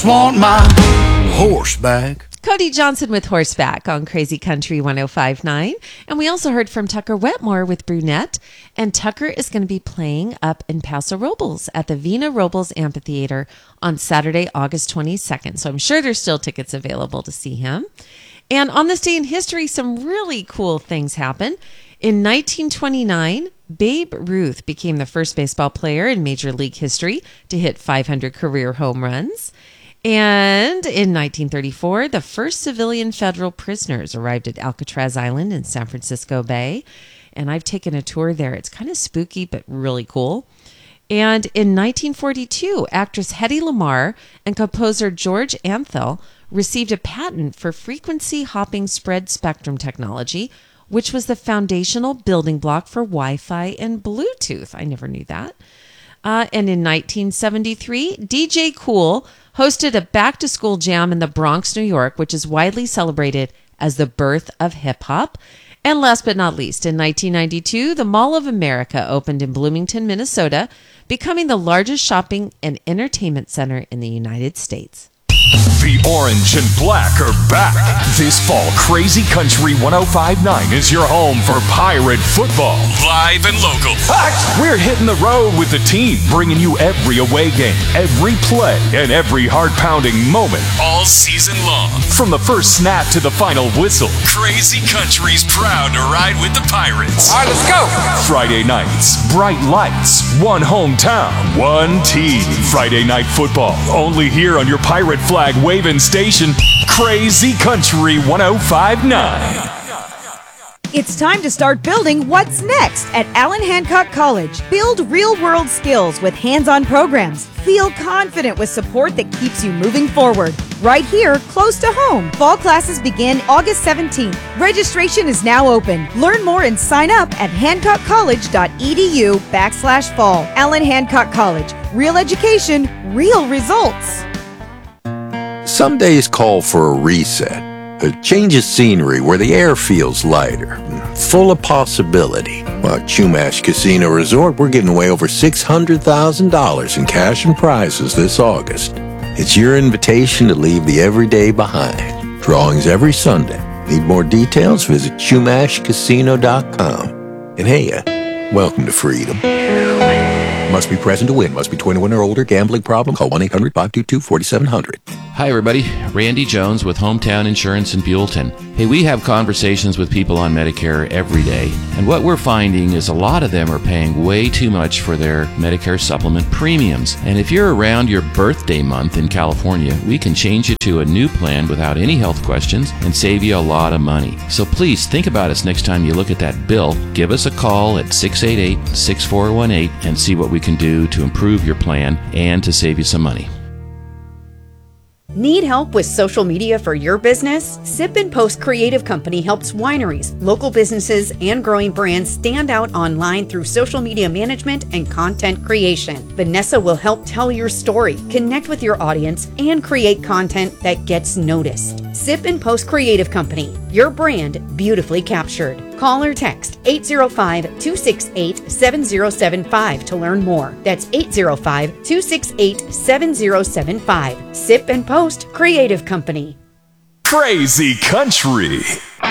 Want my horseback. Cody Johnson with Horseback on Crazy Country 105.9. And we also heard from Tucker Wetmore with Brunette. And Tucker is going to be playing up in Paso Robles at the Vina Robles Amphitheater on Saturday, August 22nd. So I'm sure there's still tickets available to see him. And on this day in history, some really cool things happened. In 1929, Babe Ruth became the first baseball player in Major League history to hit 500 career home runs. And in 1934, the first civilian federal prisoners arrived at Alcatraz Island in San Francisco Bay. And I've taken a tour there. It's kind of spooky, but really cool. And in 1942, actress Hedy Lamarr and composer George Antheil received a patent for frequency hopping spread spectrum technology, which was the foundational building block for Wi-Fi and Bluetooth. I never knew that. And in 1973, DJ Kool hosted a back-to-school jam in the Bronx, New York, which is widely celebrated as the birth of hip-hop. And last but not least, in 1992, the Mall of America opened in Bloomington, Minnesota, becoming the largest shopping and entertainment center in the United States. The orange and black are back. This fall, Crazy Country 105.9 is your home for Pirate football. Live and local. We're hitting the road with the team, bringing you every away game, every play, and every heart-pounding moment all season long. From the first snap to the final whistle, Crazy Country's proud to ride with the Pirates. All right, let's go. Friday nights, bright lights, one hometown, one team. Friday night football, only here on your Pirate flag waving station, Crazy Country 105.9. It's time to start building what's next at Allen Hancock College. Build real-world skills with hands-on programs. Feel confident with support that keeps you moving forward. Right here, close to home. Fall classes begin August 17th. Registration is now open. Learn more and sign up at hancockcollege.edu/fall. Allen Hancock College. Real education, real results. Some days call for a reset, a change of scenery where the air feels lighter, full of possibility. While at Chumash Casino Resort, we're giving away over $600,000 in cash and prizes this August. It's your invitation to leave the everyday behind. Drawings every Sunday. Need more details? Visit ChumashCasino.com. And hey, welcome to freedom. Must be present to win. Must be 21 or older. Gambling problem? Call 1-800-522-4700. Hi, everybody. Randy Jones with Hometown Insurance in Buellton. Hey, we have conversations with people on Medicare every day, and what we're finding is a lot of them are paying way too much for their Medicare supplement premiums. And if you're around your birthday month in California, we can change you to a new plan without any health questions and save you a lot of money. So please think about us next time you look at that bill. Give us a call at 688-6418 and see what we can do to improve your plan and to save you some money. Need help with social media for your business? Sip and Post Creative Company helps wineries, local businesses, and growing brands stand out online through social media management and content creation. Vanessa will help tell your story, connect with your audience, and create content that gets noticed. Sip and Post Creative Company, your brand beautifully captured. Call or text 805-268-7075 to learn more. That's 805-268-7075. Sip and Post Creative Company. Crazy Country.